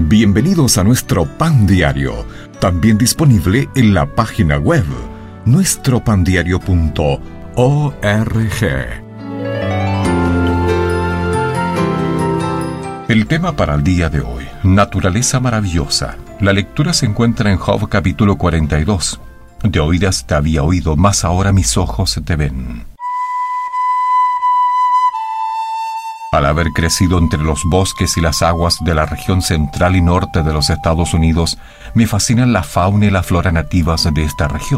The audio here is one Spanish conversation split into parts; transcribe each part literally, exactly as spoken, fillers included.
Bienvenidos a nuestro Pan Diario, también disponible en la página web nuestro pan diario punto org. El tema para el día de hoy, naturaleza maravillosa. La lectura se encuentra en Job capítulo cuarenta y dos. De oídas te había oído, mas ahora mis ojos te ven. Al haber crecido entre los bosques y las aguas de la región central y norte de los Estados Unidos, me fascinan la fauna y la flora nativas de esta región.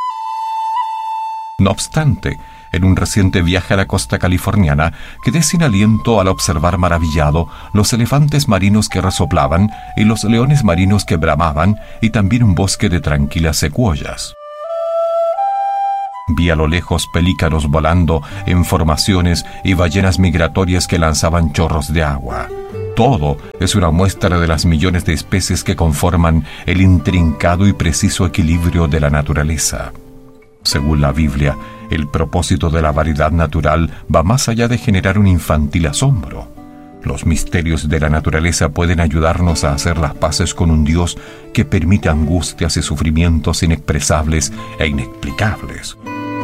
No obstante, en un reciente viaje a la costa californiana, quedé sin aliento al observar maravillado los elefantes marinos que resoplaban y los leones marinos que bramaban, y también un bosque de tranquilas secuoyas. Vi a lo lejos pelícanos volando en formaciones y ballenas migratorias que lanzaban chorros de agua. Todo es una muestra de las millones de especies que conforman el intrincado y preciso equilibrio de la naturaleza. Según la Biblia, el propósito de la variedad natural va más allá de generar un infantil asombro. Los misterios de la naturaleza pueden ayudarnos a hacer las paces con un Dios que permite angustias y sufrimientos inexpresables e inexplicables.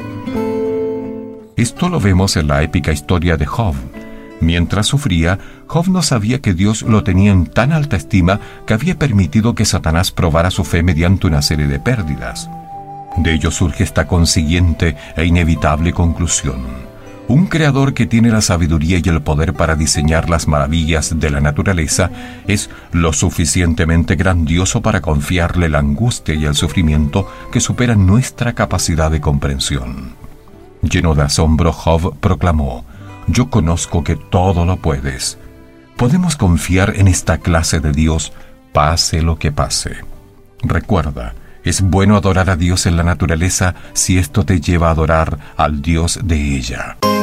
Esto lo vemos en la épica historia de Job. Mientras sufría, Job no sabía que Dios lo tenía en tan alta estima que había permitido que Satanás probara su fe mediante una serie de pérdidas. De ello surge esta consiguiente e inevitable conclusión. Un creador que tiene la sabiduría y el poder para diseñar las maravillas de la naturaleza es lo suficientemente grandioso para confiarle la angustia y el sufrimiento que superan nuestra capacidad de comprensión. Lleno de asombro, Job proclamó: «Yo conozco que todo lo puedes». Podemos confiar en esta clase de Dios, pase lo que pase. Recuerda, es bueno adorar a Dios en la naturaleza si esto te lleva a adorar al Dios de ella.